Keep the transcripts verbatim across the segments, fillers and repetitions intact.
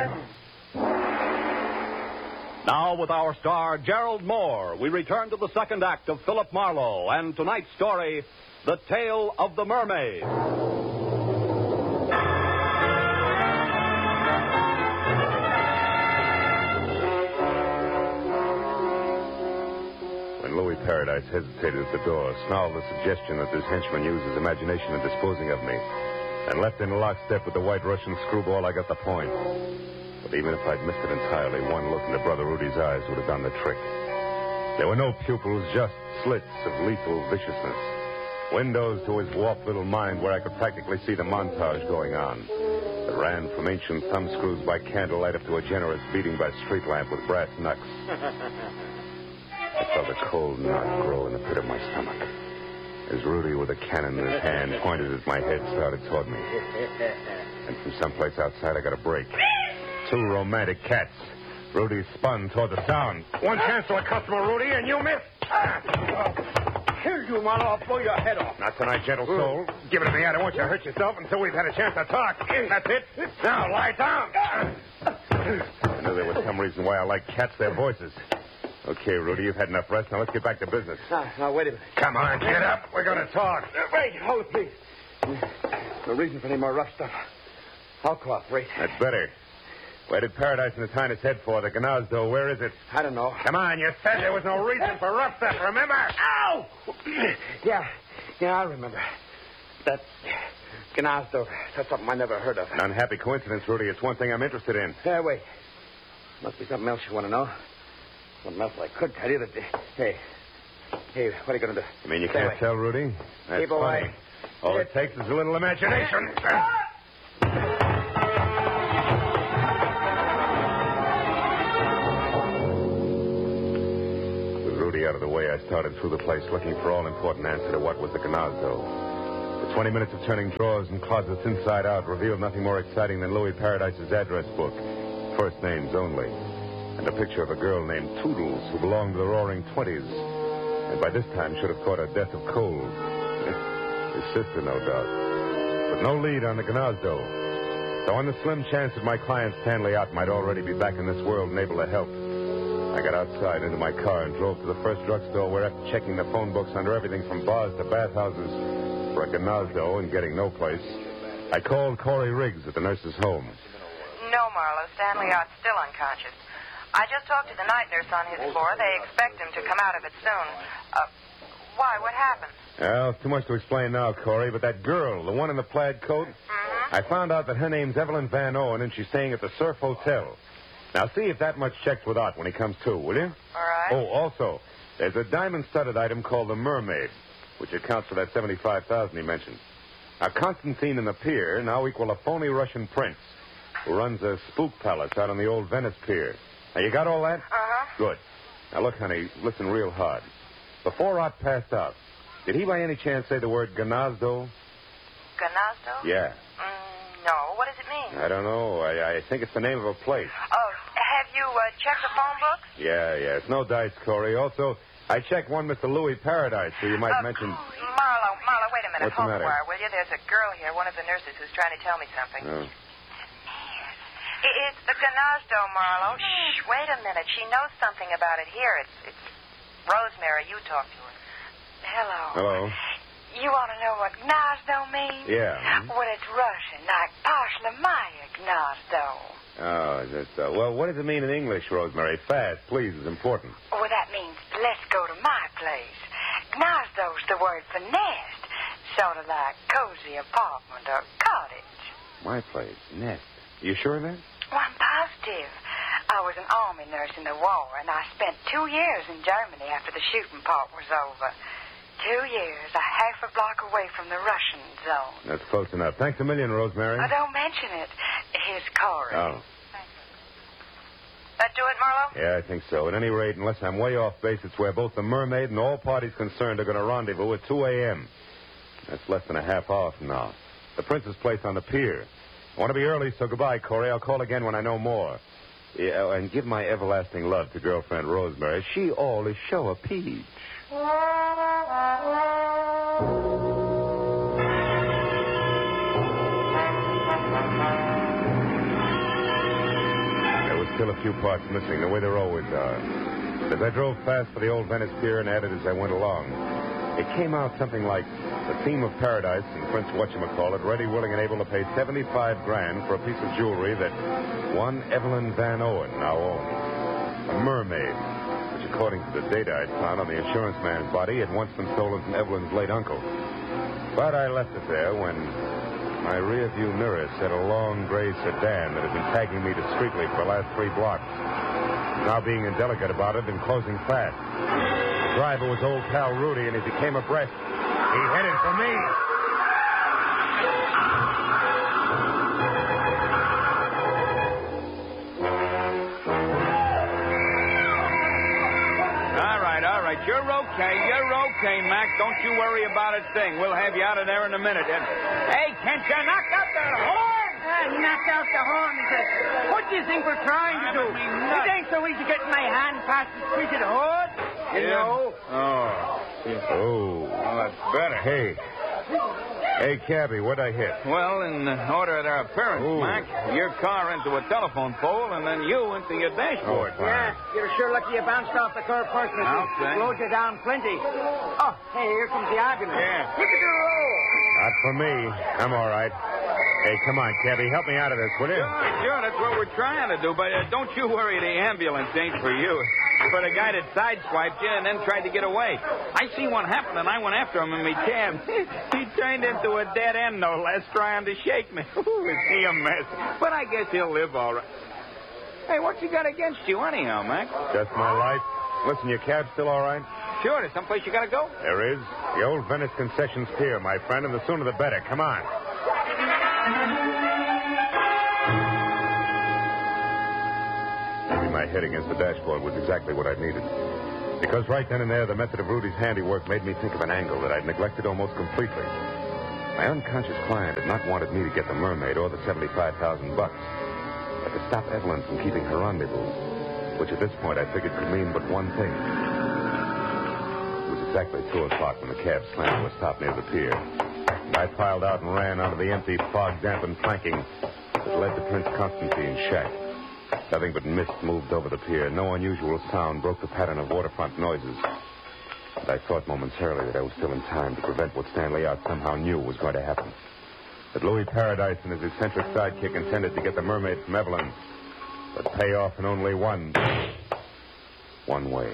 Now, with our star, Gerald Moore, we return to the second act of Philip Marlowe and tonight's story, The Tale of the Mermaid. When Louis Paradise hesitated at the door, snarled the suggestion that this henchman used his imagination in disposing of me, and left in lockstep with the white Russian screwball, I got the point. But even if I'd missed it entirely, one look into Brother Rudy's eyes would have done the trick. There were no pupils, just slits of lethal viciousness. Windows to his warped little mind where I could practically see the montage going on. It ran from ancient thumbscrews by candlelight up to a generous beating by street lamp with brass knucks. I felt a cold knot grow in the pit of my stomach as Rudy, with a cannon in his hand, pointed at my head, started toward me. And from someplace outside, I got a break. Two romantic cats. Rudy spun toward the sound. One chance to a customer, Rudy, and you missed. Ah! Kill you, Marlowe. I'll blow your head off. Not tonight, gentle soul. Give it to me. I don't want you to hurt yourself until we've had a chance to talk. That's it. Now, lie down. I knew there was some reason why I like cats, their voices. Okay, Rudy, you've had enough rest. Now let's get back to business. Now, now wait a minute. Come on, get up. We're going to talk. Uh, wait, hold it, please. No reason for any more rough stuff. I'll cooperate. That's better. Where did Paradise in the time his head for? The Gnazdo. Where is it? I don't know. Come on, you said there was no reason for rough stuff, remember? Ow! Yeah, yeah, I remember. That Gnazdo, that's something I never heard of. An unhappy coincidence, Rudy. It's one thing I'm interested in. Yeah, wait. Must be something else you want to know. Something else I could tell you that... Hey, hey, what are you going to do? You mean you Stay can't away. tell, Rudy? That's Keep funny. away. All it takes is a little imagination. With Rudy out of the way, I started through the place looking for all-important answer to what was the Gnazdo. The twenty minutes of turning drawers and closets inside out revealed nothing more exciting than Louis Paradise's address book. First names only. And a picture of a girl named Toodles who belonged to the Roaring Twenties. And by this time should have caught a death of cold. His sister, no doubt. But no lead on the Gnazdo. So on the slim chance that my client Stanley Ott might already be back in this world and able to help, I got outside into my car and drove to the first drugstore where, after checking the phone books under everything from bars to bathhouses for a Gnazdo and getting no place, I called Corey Riggs at the nurse's home. No, Marlowe. Stanley Ott's still unconscious. I just talked to the night nurse on his floor. They expect him to come out of it soon. Uh, why? What happened? Well, it's too much to explain now, Corey, but that girl, the one in the plaid coat, Mm-hmm. I found out that her name's Evelyn Van Owen, and she's staying at the Surf Hotel. Now, see if that much checks with Ott when he comes to, will you? All right. Oh, also, there's a diamond-studded item called the Mermaid, which accounts for that seventy-five thousand dollars he mentioned. Now, Constantine and the Pier now equal a phony Russian prince who runs a spook palace out on the old Venice Pier. Now, you got all that? Uh-huh. Good. Now, look, honey, listen real hard. Before Ott passed out, did he by any chance say the word Gnazdo? Gnazdo? Yeah. Mm, no. What does it mean? I don't know. I, I think it's the name of a place. Oh, have you uh, checked the phone books? Yeah, yeah. It's no dice, Corey. Also, I checked one Mister Louis Paradise, who you might uh, mention. Marlowe, Marlowe, wait a minute. What's the Hold matter? the wire, will you? There's a girl here, one of the nurses, who's trying to tell me something. Oh. I- It's the Gnazdo, Marlowe. Shh, wait a minute. She knows something about it here. It's it's Rosemary. You talk to her. Hello. Hello. You want to know what Gnazdo means? Yeah. Well, it's Russian, like Pashlamaya Gnazdo. Oh, is it, uh, well, what does it mean in English, Rosemary? Fast, please, is important. Well, that means let's go to my place. Gnazdo's the word for nest, sort of like cozy apartment or cottage. My place, nest. You sure of that? Well, I'm positive. I was an army nurse in the war, and I spent two years in Germany after the shooting part was over. Two years, a half a block away from the Russian zone. That's close enough. Thanks a million, Rosemary. Oh, don't mention it. Here's Corey. Oh. That do it, Marlowe? Yeah, I think so. At any rate, unless I'm way off base, it's where both the Mermaid and all parties concerned are going to rendezvous at two a.m. That's less than a half hour from now. The Prince's place on the pier. I want to be early, so goodbye, Corey. I'll call again when I know more. Yeah, and give my everlasting love to girlfriend Rosemary. She all is show a peach. still a few parts missing, the way there always are. As I drove fast for the old Venice Pier and added as I went along, it came out something like the theme of paradise and Prince Whatchamacallit ready, willing, and able to pay seventy-five grand for a piece of jewelry that one Evelyn Van Owen now owns. A mermaid, which according to the data I'd found on the insurance man's body had once been stolen from Evelyn's late uncle. But I left it there when my rearview mirror said a long gray sedan that had been tagging me discreetly for the last three blocks. Now being indelicate about it and closing fast. The driver was old pal Rudy, and as he came abreast, he headed for me. All right, all right. You're okay. You're okay, Mac. Don't you worry about a thing. We'll have you out of there in a minute. And, hey, can't you knock out the horn? I knocked out the horn. What do you think we're trying to do? It ain't so easy getting my hand past the squeeze of the hood. You Yeah. know? Oh. Oh. Well, that's better. Hey. Hey, cabby, what'd I hit? Well, in order of their appearance, Ooh. Mac, your car into a telephone pole, and then you into your dashboard. Oh, fine. Yeah, you're sure lucky you bounced off the curb first, mister. I'll say. Slowed you down plenty. Oh, hey, here comes the argument. Yeah. Look at the roll. Not for me. I'm all right. Hey, come on, cabby, help me out of this, will you? Sure, sure, that's what we're trying to do, but uh, don't you worry, the ambulance ain't for you. It's for the guy that sideswiped you and then tried to get away. I seen what happened, and I went after him in my cab. He turned into a dead end, no less, trying to shake me. Ooh, is he a mess? But I guess he'll live all right. Hey, what you got against you anyhow, Mac? Just my life. Listen, your cab's still all right? Sure, there's someplace you gotta go? There is. The old Venice Concessions Pier, my friend, and the sooner the better. Come on. Maybe my head against the dashboard was exactly what I needed. Because right then and there, the method of Rudy's handiwork made me think of an angle that I'd neglected almost completely. My unconscious client had not wanted me to get the mermaid or the seventy-five thousand bucks, but to stop Evelyn from keeping her rendezvous, which at this point I figured could mean but one thing. It was exactly two o'clock when the cab slammed to a stop near the pier. And I piled out and ran onto the empty, fog-dampened planking that led to Prince Constantine's shack. Nothing but mist moved over the pier. No unusual sound broke the pattern of waterfront noises. And I thought momentarily that I was still in time to prevent what Stanley Ott somehow knew was going to happen. That Louis Paradise and his eccentric sidekick intended to get the mermaid from Evelyn, but pay off in only one... one way.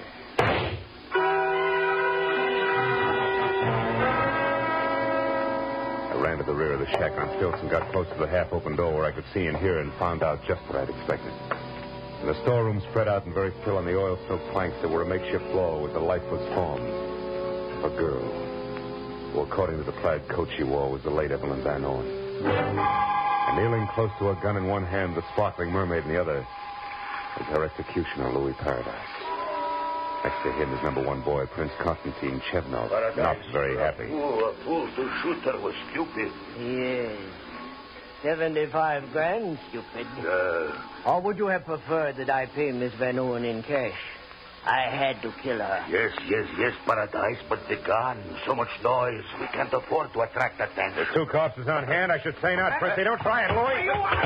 I ran to the rear of the shack on stilts and got close to the half-open door where I could see and hear and found out just what I'd expected. In the storeroom, spread out and very still on the oil-soaked planks that were a makeshift floor, was the lifeless form of a girl, who, according to the plaid coat she wore, was the late Evelyn Van Owen. And kneeling close to a gun in one hand, the sparkling mermaid in the other, was her executioner, Louis Paradise. Next to him, his number one boy, Prince Constantine Chevnov, not very happy. Oh, a fool to shoot her was stupid. Yes. Seventy-five grand, stupid. Uh, Or would you have preferred that I pay Miss Van Owen in cash? I had to kill her. yes, yes, yes, Paradise, but the gun, so much noise. We can't afford to attract attention. There's two corpses on hand. I should say not, Princey. Don't try it, Louis.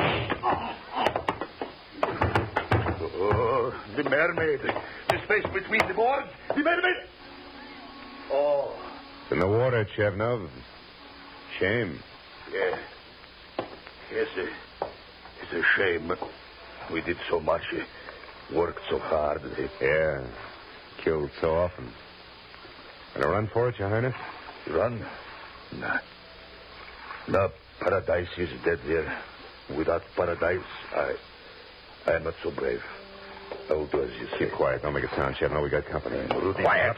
Oh, the mermaid. The space between the boards. The mermaid. Oh, It's in the water, Chevnov. Shame. yeah. Yes, uh, it's a shame. We did so much, uh, worked so hard. Uh, Yeah. Killed so often. Gonna run for it, Your Highness? Run? Nah. No, Paradise is dead there. Without Paradise, I... I am not so brave. I will do as you say. Keep quiet. Don't make a sound, Chevnov. We got company. Rudy, Quiet.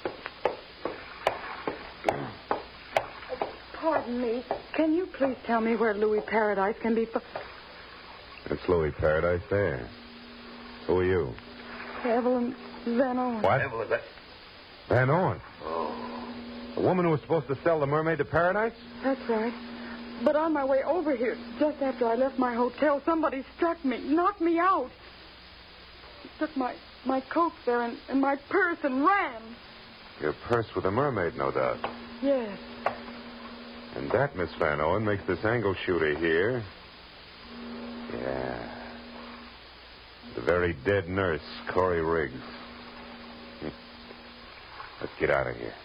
Pardon me. Can you please tell me where Louis Paradise can be found? It's Louis Paradise there. Who are you? Evelyn Van Owen. What? Evelyn, that- Van Owen. Oh. The woman who was supposed to sell the mermaid to Paradise? That's right. But on my way over here, just after I left my hotel, somebody struck me, knocked me out. Took my, my coat there and, and my purse and ran. Your purse with the mermaid, no doubt. Yes. And that, Miss Van Owen, makes this angle shooter here. Yeah. The very dead nurse, Corey Riggs. Let's get out of here.